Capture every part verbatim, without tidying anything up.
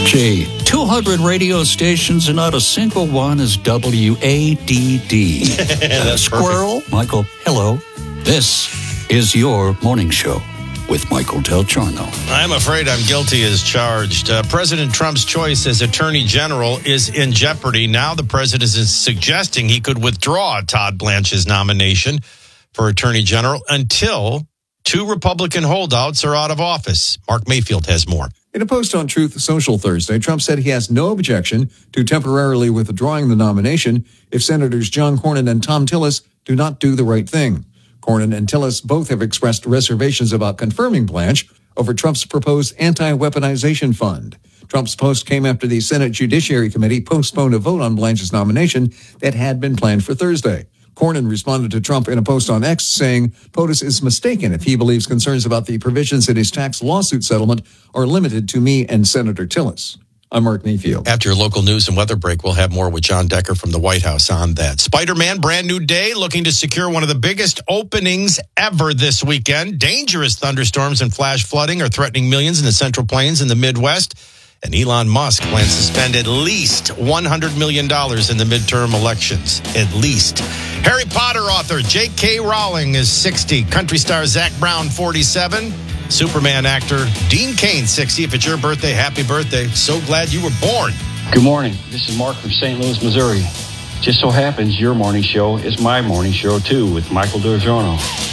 Gee, two hundred radio stations and not a single one is W A D D. That's Squirrel, perfect. Michael, hello. This is your morning show with Michael Del Giorno. I'm afraid I'm guilty as charged. Uh, President Trump's choice as Attorney General is in jeopardy. Now the president is suggesting he could withdraw Todd Blanche's nomination for Attorney General until two Republican holdouts are out of office. Mark Mayfield has more. In a post on Truth Social Thursday, Trump said he has no objection to temporarily withdrawing the nomination if Senators John Cornyn and Thom Tillis do not do the right thing. Cornyn and Tillis both have expressed reservations about confirming Blanche over Trump's proposed anti-weaponization fund. Trump's post came after the Senate Judiciary Committee postponed a vote on Blanche's nomination that had been planned for Thursday. Cornyn responded to Trump in a post on X saying POTUS is mistaken if he believes concerns about the provisions in his tax lawsuit settlement are limited to me and Senator Tillis. I'm Mark Mayfield. After your local news and weather break, we'll have more with John Decker from the White House on that. Spider-Man, brand new day, looking to secure one of the biggest openings ever this weekend. Dangerous thunderstorms and flash flooding are threatening millions in the Central Plains and the Midwest. And Elon Musk plans to spend at least one hundred million dollars in the midterm elections. At least. Harry Potter author J K Rowling is sixty. Country star Zac Brown, forty-seven. Superman actor Dean Cain, sixty. If it's your birthday, happy birthday. So glad you were born. Good morning. This is Mark from Saint Louis, Missouri. Just so happens your morning show is my morning show, too, with Michael Del Giorno.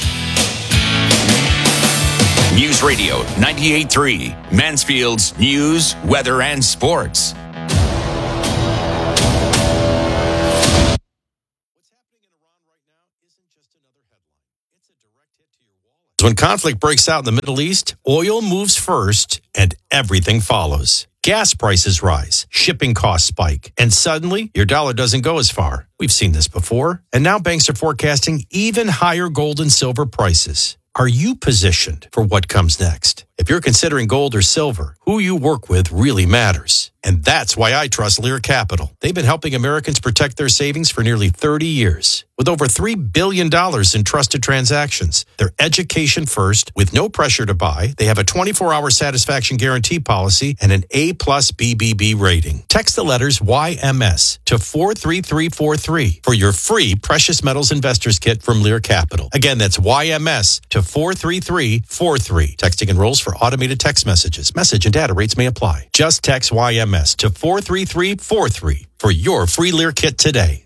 News Radio ninety-eight point three, Mansfield's news, weather, and sports. When conflict breaks out in the Middle East, oil moves first and everything follows. Gas prices rise, shipping costs spike, and suddenly your dollar doesn't go as far. We've seen this before, and now banks are forecasting even higher gold and silver prices. Are you positioned for what comes next? If you're considering gold or silver, who you work with really matters. And that's why I trust Lear Capital. They've been helping Americans protect their savings for nearly thirty years. With over three billion dollars in trusted transactions, they're education first with no pressure to buy. They have a twenty-four hour satisfaction guarantee policy and an A plus B B B rating. Text the letters Y M S to four three three four three for your free Precious Metals Investors Kit from Lear Capital. Again, that's Y M S to four three three four three. Texting enrolls for automated text messages. Message and data rates may apply. Just text Y M S to four three three four three for your free Lear Kit today.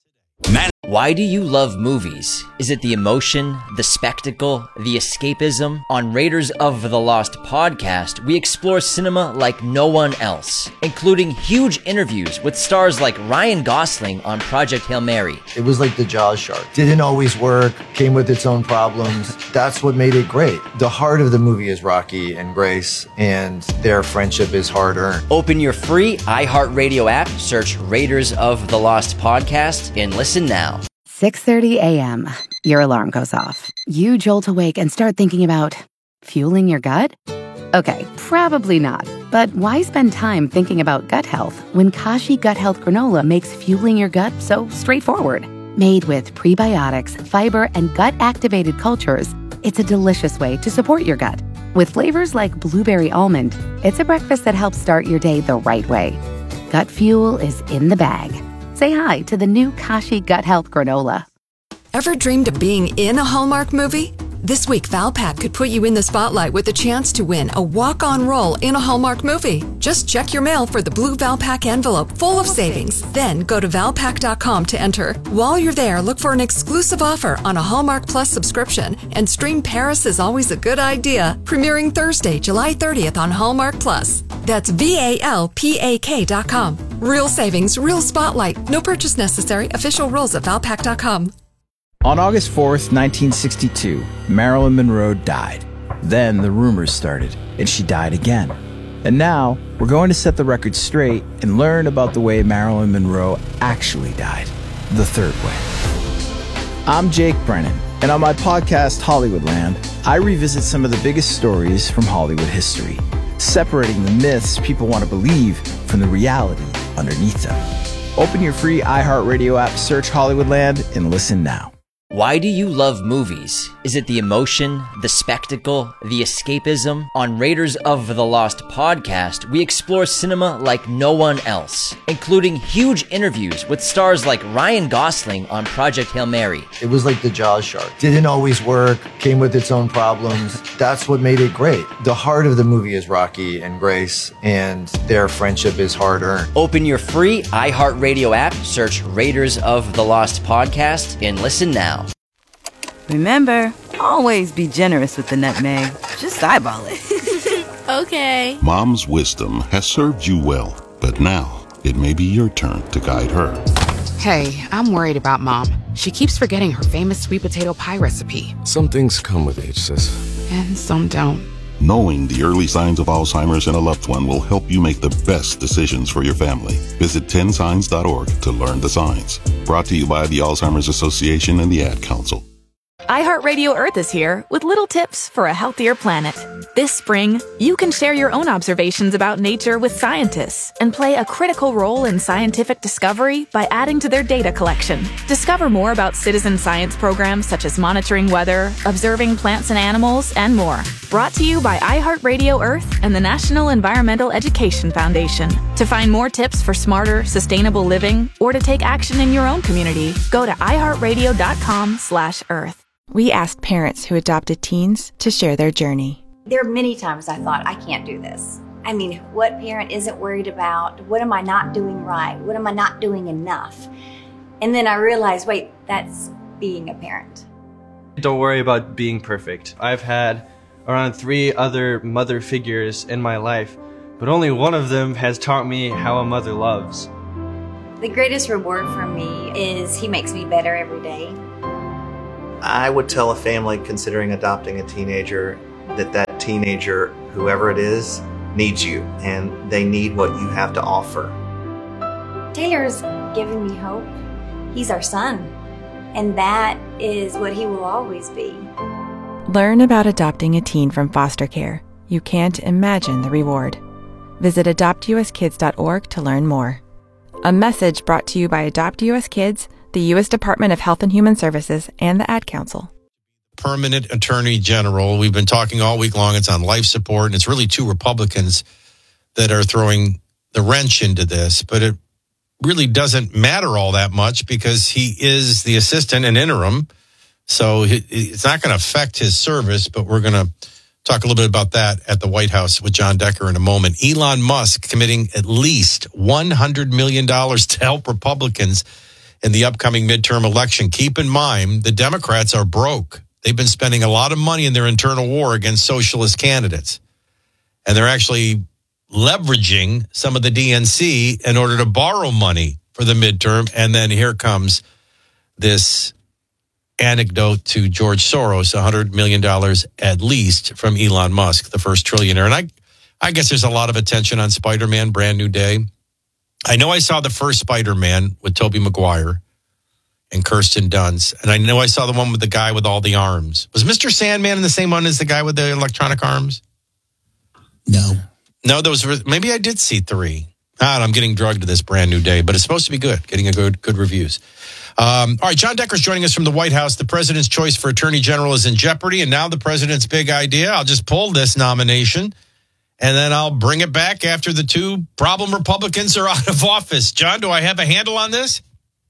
Man- Why do you love movies? Is it the emotion, the spectacle, the escapism? On Raiders of the Lost podcast, we explore cinema like no one else, including huge interviews with stars like Ryan Gosling on Project Hail Mary. It was like the Jaws shark. Didn't always work, came with its own problems. That's what made it great. The heart of the movie is Rocky and Grace, and their friendship is hard-earned. Open your free iHeartRadio app, search Raiders of the Lost podcast, and listen now. six thirty a.m. Your alarm goes off. You jolt awake and start thinking about fueling your gut? Okay, probably not. But why spend time thinking about gut health when Kashi Gut Health Granola makes fueling your gut so straightforward? Made with prebiotics, fiber, and gut-activated cultures, it's a delicious way to support your gut. With flavors like blueberry almond, it's a breakfast that helps start your day the right way. Gut fuel is in the bag. Say hi to the new Kashi Gut Health Granola. Ever dreamed of being in a Hallmark movie? This week, Valpak could put you in the spotlight with a chance to win a walk-on role in a Hallmark movie. Just check your mail for the blue Valpak envelope full of savings. Then go to valpak dot com to enter. While you're there, look for an exclusive offer on a Hallmark Plus subscription and stream Paris is Always a Good Idea, premiering Thursday, July thirtieth on Hallmark Plus. That's V A L P A K dot com. Real savings, real spotlight. No purchase necessary. Official rules at valpak dot com. On August fourth, nineteen sixty-two, Marilyn Monroe died. Then the rumors started, and she died again. And now, we're going to set the record straight and learn about the way Marilyn Monroe actually died, the third way. I'm Jake Brennan, and on my podcast, Hollywoodland, I revisit some of the biggest stories from Hollywood history, separating the myths people want to believe from the reality underneath them. Open your free iHeartRadio app, search Hollywoodland, and listen now. Why do you love movies? Is it the emotion, the spectacle, the escapism? On Raiders of the Lost podcast, we explore cinema like no one else, including huge interviews with stars like Ryan Gosling on Project Hail Mary. It was like the Jaws shark. Didn't always work, came with its own problems. That's what made it great. The heart of the movie is Rocky and Grace, and their friendship is hard-earned. Open your free iHeartRadio app, search Raiders of the Lost podcast, and listen now. Remember, always be generous with the nutmeg. Just eyeball it. Okay. Mom's wisdom has served you well, but now it may be your turn to guide her. Hey, I'm worried about Mom. She keeps forgetting her famous sweet potato pie recipe. Some things come with age, sis. And some don't. Knowing the early signs of Alzheimer's in a loved one will help you make the best decisions for your family. Visit ten signs dot org to learn the signs. Brought to you by the Alzheimer's Association and the Ad Council. iHeartRadio Earth is here with little tips for a healthier planet. This spring, you can share your own observations about nature with scientists and play a critical role in scientific discovery by adding to their data collection. Discover more about citizen science programs such as monitoring weather, observing plants and animals, and more. Brought to you by iHeartRadio Earth and the National Environmental Education Foundation. To find more tips for smarter, sustainable living or to take action in your own community, go to iHeartRadio.com slash Earth. We asked parents who adopted teens to share their journey. There are many times I thought, I can't do this. I mean, what parent isn't worried about? What am I not doing right? What am I not doing enough? And then I realized, wait, that's being a parent. Don't worry about being perfect. I've had around three other mother figures in my life, but only one of them has taught me how a mother loves. The greatest reward for me is he makes me better every day. I would tell a family considering adopting a teenager that that teenager, whoever it is, needs you, and they need what you have to offer. Taylor's given me hope. He's our son, and that is what he will always be. Learn about adopting a teen from foster care. You can't imagine the reward. Visit adopt u s kids dot org to learn more. A message brought to you by Adopt U S Kids, the U S Department of Health and Human Services, and the Ad Council. Permanent Attorney General. We've been talking all week long. It's on life support, and it's really two Republicans that are throwing the wrench into this. But it really doesn't matter all that much because he is the assistant and interim. So it's not going to affect his service, but we're going to talk a little bit about that at the White House with John Decker in a moment. Elon Musk committing at least one hundred million dollars to help Republicans in the upcoming midterm election. Keep in mind, the Democrats are broke. They've been spending a lot of money in their internal war against socialist candidates. And they're actually leveraging some of the D N C in order to borrow money for the midterm. And then here comes this anecdote to George Soros, one hundred million dollars at least from Elon Musk, the first trillionaire. And I, I guess there's a lot of attention on Spider-Man, Brand New Day. I know I saw the first Spider-Man with Tobey Maguire and Kirsten Dunst. And I know I saw the one with the guy with all the arms. Was Mister Sandman in the same one as the guy with the electronic arms? No. No, those were, maybe I did see three. Ah, I'm getting drugged to this Brand New Day, but it's supposed to be good, getting a good good reviews. Um, all right, John Decker's joining us from the White House. The president's choice for attorney general is in jeopardy, and now the president's big idea, I'll just pull this nomination, and then I'll bring it back after the two problem Republicans are out of office. John, do I have a handle on this?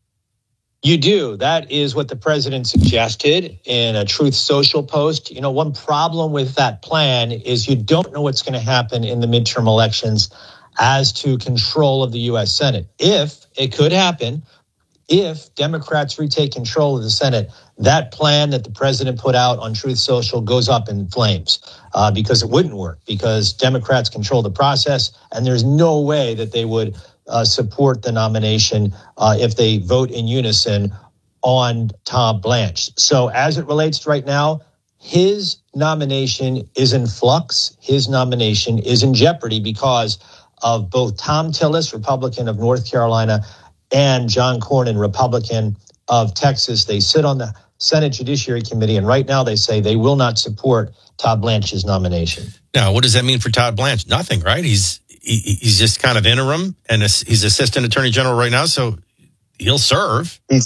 You do. That is what the president suggested in a Truth Social post. You know, one problem with that plan is you don't know what's going to happen in the midterm elections as to control of the U S Senate. If it could happen, if Democrats retake control of the Senate, that plan that the president put out on Truth Social goes up in flames uh, because it wouldn't work, because Democrats control the process, and there's no way that they would uh, support the nomination uh, if they vote in unison on Tom Blanche. So as it relates to right now, his nomination is in flux. His nomination is in jeopardy because of both Tom Tillis, Republican of North Carolina, and John Cornyn, Republican of Texas. They sit on the Senate Judiciary Committee, and right now they say they will not support Todd Blanche's nomination. Now, what does that mean for Todd Blanche? Nothing, right? He's he, he's just kind of interim, and he's assistant attorney general right now, so he'll serve. He's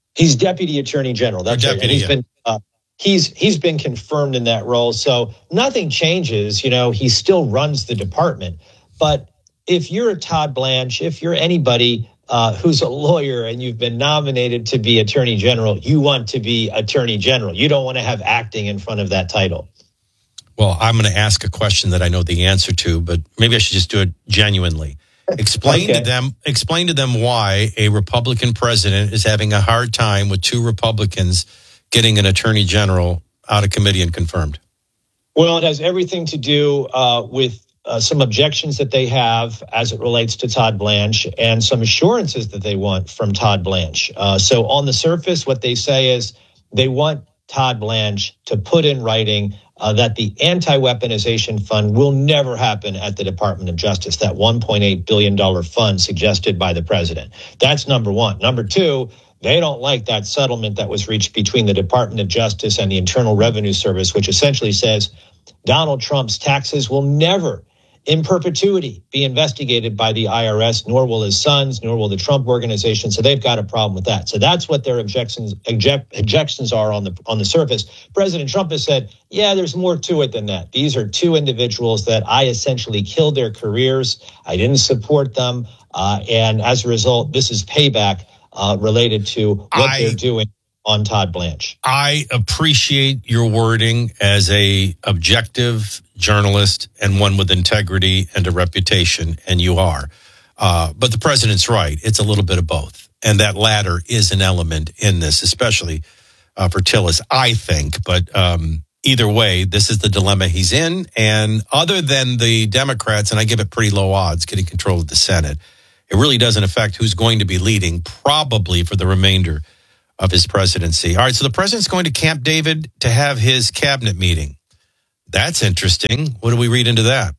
He's Deputy Attorney General. That's Deputy, right. And he's yeah. been uh, he's he's been confirmed in that role. So nothing changes. You know, he still runs the department. But if you're a Todd Blanche, if you're anybody uh, who's a lawyer and you've been nominated to be Attorney General, you want to be Attorney General. You don't want to have acting in front of that title. Well, I'm going to ask a question that I know the answer to, but maybe I should just do it genuinely. Explain Okay. to them, explain to them why a Republican president is having a hard time with two Republicans getting an attorney general out of committee and confirmed. Well, it has everything to do uh, with uh, some objections that they have as it relates to Todd Blanche and some assurances that they want from Todd Blanche. Uh, so on the surface, what they say is they want Todd Blanche to put in writing uh, that the anti-weaponization fund will never happen at the Department of Justice, that one point eight billion dollars fund suggested by the president. That's number one. Number two, they don't like that settlement that was reached between the Department of Justice and the Internal Revenue Service, which essentially says Donald Trump's taxes will never in perpetuity be investigated by the I R S, nor will his sons, nor will the Trump organization. So they've got a problem with that. So that's what their objections object, objections are on the on the surface. President Trump has said, yeah, there's more to it than that. These are two individuals that I essentially killed their careers. I didn't support them. Uh, and as a result, this is payback uh, related to what I- they're doing on Todd Blanche. I appreciate your wording as a objective journalist and one with integrity and a reputation, and you are. Uh, but the president's right. It's a little bit of both. And that latter is an element in this, especially uh, for Tillis, I think. But um, either way, this is the dilemma he's in. And other than the Democrats, and I give it pretty low odds, getting control of the Senate, it really doesn't affect who's going to be leading, probably for the remainder of his presidency. All right, so the president's going to Camp David to have his cabinet meeting. That's interesting. What do we read into that?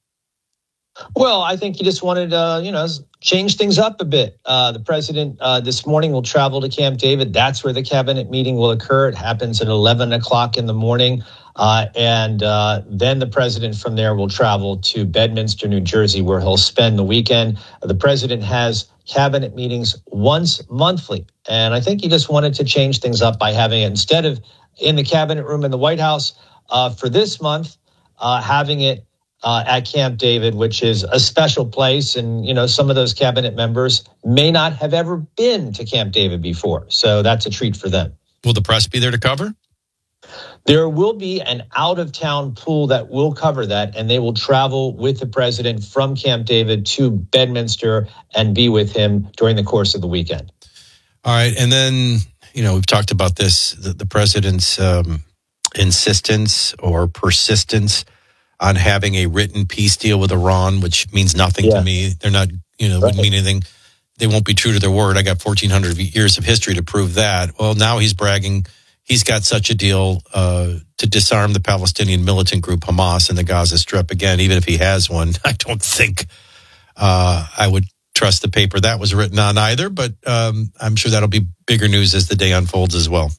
Well, I think he just wanted to, uh, you know, change things up a bit. Uh, the president uh, this morning will travel to Camp David. That's where the cabinet meeting will occur. It happens at eleven o'clock in the morning. Uh, and uh, then the president from there will travel to Bedminster, New Jersey, where he'll spend the weekend. Uh, the president has cabinet meetings once monthly. And I think he just wanted to change things up by having it instead of in the cabinet room in the White House uh, for this month, uh, having it uh, at Camp David, which is a special place. And, you know, some of those cabinet members may not have ever been to Camp David before. So that's a treat for them. Will the press be there to cover? There will be an out-of-town pool that will cover that, and they will travel with the president from Camp David to Bedminster and be with him during the course of the weekend. All right, and then, you know, we've talked about this, the, the president's um, insistence or persistence on having a written peace deal with Iran, which means nothing Yeah. to me. They're not, you know, wouldn't mean anything. They won't be true to their word. I got fourteen hundred years of history to prove that. Well, now he's bragging he's got such a deal uh, to disarm the Palestinian militant group Hamas in the Gaza Strip. Again, even if he has one, I don't think uh, I would trust the paper that was written on either. But um, I'm sure that'll be bigger news as the day unfolds as well.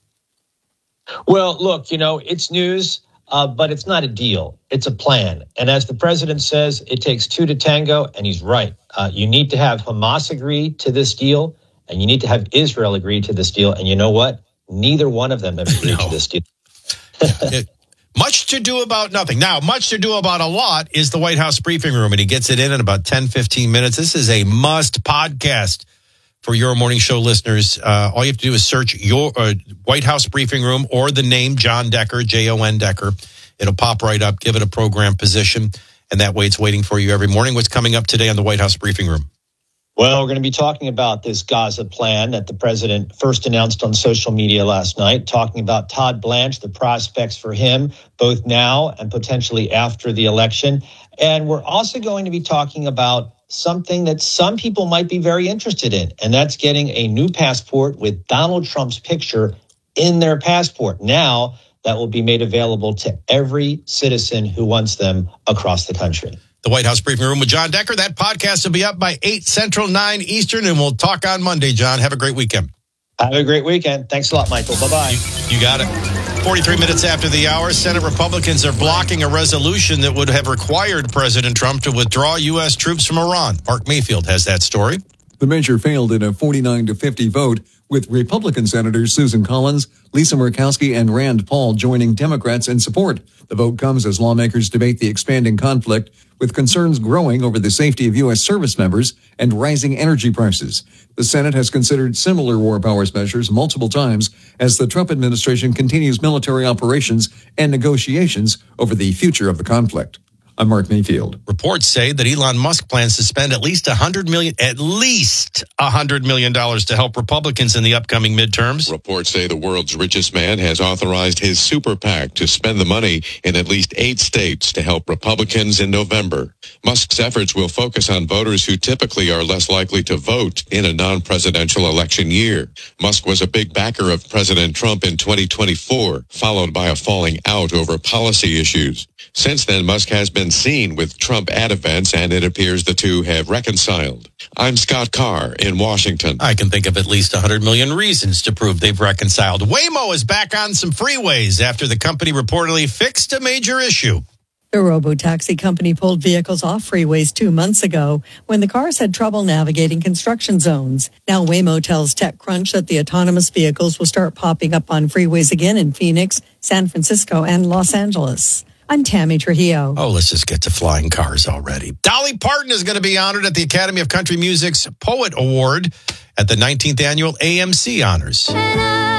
Well, look, you know, it's news, uh, but it's not a deal. It's a plan. And as the president says, it takes two to tango, and he's right. Uh, you need to have Hamas agree to this deal, and you need to have Israel agree to this deal. And you know what? Neither one of them have agreed No. to this deal. It- much to do about nothing. Now, much to do about a lot is the White House briefing room, and he gets it in in about ten, fifteen minutes. This is a must podcast for your morning show listeners. Uh, all you have to do is search your uh, White House briefing room or the name John Decker, J O N Decker. It'll pop right up. Give it a program position, and that way it's waiting for you every morning. What's coming up today on the White House briefing room? Well, we're going to be talking about this Gaza plan that the president first announced on social media last night, talking about Todd Blanche, the prospects for him, both now and potentially after the election. And we're also going to be talking about something that some people might be very interested in, and that's getting a new passport with Donald Trump's picture in their passport. Now that will be made available to every citizen who wants them across the country. The White House briefing room with John Decker. That podcast will be up by eight Central, nine Eastern, and we'll talk on Monday, John. Have a great weekend. Have a great weekend. Thanks a lot, Michael. Bye-bye. You, you got it. forty-three minutes after the hour, Senate Republicans are blocking a resolution that would have required President Trump to withdraw U S troops from Iran. Mark Mayfield has that story. The measure failed in a forty-nine to fifty vote, with Republican Senators Susan Collins, Lisa Murkowski, and Rand Paul joining Democrats in support. The vote comes as lawmakers debate the expanding conflict, with concerns growing over the safety of U S service members and rising energy prices. The Senate has considered similar war powers measures multiple times as the Trump administration continues military operations and negotiations over the future of the conflict. I'm Mark Mayfield. Reports say that Elon Musk plans to spend at least one hundred million dollars, at least one hundred million dollars to help Republicans in the upcoming midterms. Reports say the world's richest man has authorized his super PAC to spend the money in at least eight states to help Republicans in November. Musk's efforts will focus on voters who typically are less likely to vote in a non-presidential election year. Musk was a big backer of President Trump in twenty twenty-four, followed by a falling out over policy issues. Since then, Musk has been seen with Trump at events, and it appears the two have reconciled. I'm Scott Carr in Washington. I can think of at least one hundred million reasons to prove they've reconciled. Waymo is back on some freeways after the company reportedly fixed a major issue. The robo-taxi company pulled vehicles off freeways two months ago when the cars had trouble navigating construction zones. Now Waymo tells TechCrunch that the autonomous vehicles will start popping up on freeways again in Phoenix, San Francisco, and Los Angeles. I'm Tammy Trujillo. Oh, let's just get to flying cars already. Dolly Parton is going to be honored at the Academy of Country Music's Poet Award at the nineteenth Annual A M C Honors.